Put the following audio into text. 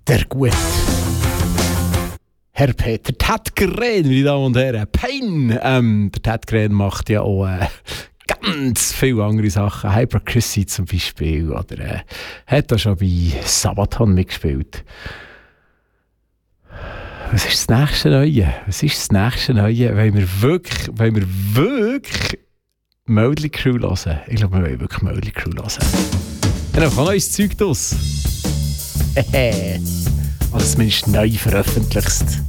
Der gut. Herr Peter Tätgren, meine Damen und Herren. Pain. Der Tätgren macht ja auch ganz viele andere Sachen. Hypocrisy zum Beispiel. Oder hat auch schon bei Sabaton mitgespielt. Was ist das nächste Neue? Wollen wir wirklich Möldli Crew hören? Ich glaube, wir wollen wirklich Möldli Crew hören. Dann kommt neues Zeug draus. Also zumindest neu veröffentlicht.